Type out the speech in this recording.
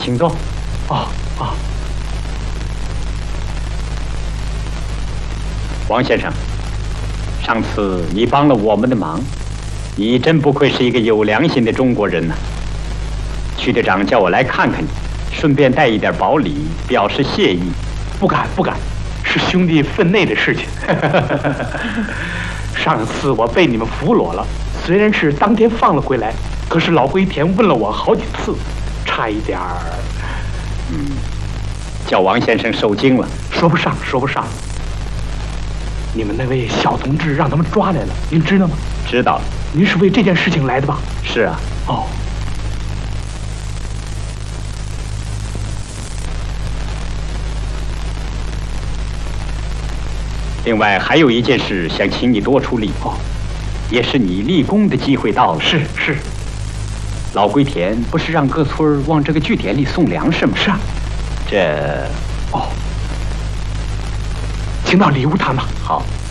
请坐。 哦。 王先生，上次你帮了我们的忙，你真不愧是一个有良心的中国人呐。区队长叫我来看看你，顺便带一点薄礼，表示谢意。 不敢，是兄弟分内的事情。上次我被你们俘虏了，虽然是当天放了回来，可是老龟田问了我好几次，差一点儿， 叫王先生受惊了。 说不上。你们那位小同志让他们抓来了，您知道吗？ 知道了。 您是为这件事情来的吧？ 是啊。 哦。 另外还有一件事想请你多出力。也是你立功的机会到了。 是。 老龟田不是让各村往这个据点里送粮食吗？ 是啊。 这， 请到里屋谈吧。 好。